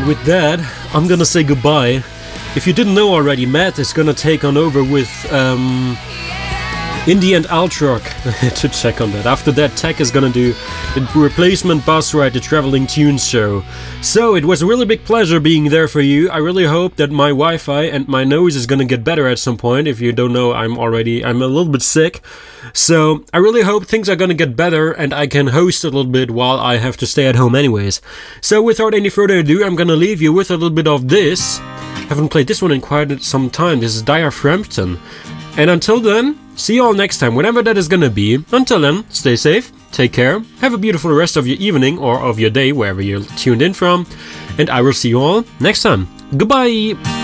And with that, I'm gonna say goodbye. If you didn't know already, Matt is gonna take on over with Indie and Altrock to check on that. After that, Tech is gonna do the replacement bus ride, the Traveling Tunes show. So it was a really big pleasure being there for you. I really hope that my Wi-Fi and my nose is gonna get better at some point. If you don't know, I'm a little bit sick. So I really hope things are gonna get better and I can host a little bit while I have to stay at home anyways. So without any further ado, I'm gonna leave you with a little bit of this. I haven't played this one in quite some time. This is Dire Frampton. And until then, see you all next time, whenever that is gonna be. Until then, stay safe, take care, have a beautiful rest of your evening or of your day, wherever you're tuned in from, and I will see you all next time. Goodbye!